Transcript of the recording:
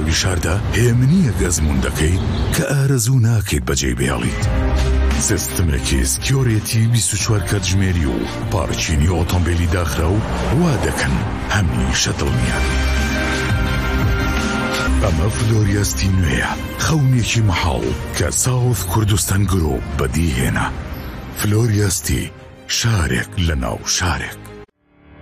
ناوی شاردا هێمنیە گەزمون دەکەیت کە ئارەزوو ناکەیت بەجێ بێڵیت. سیستمێکی سکیۆریتی 24 کاتژمێری و پارچینی ئۆتۆمبیلی داخرا و وا دەکەن هەمیشە دڵنیان. ئەمە فلۆریاستی نوێیە، خەونێکی مەحاڵ کە ساوث کوردستان گرۆپ بەدیهێنا. فلۆریاستی، شارێک لە ناو شارێک.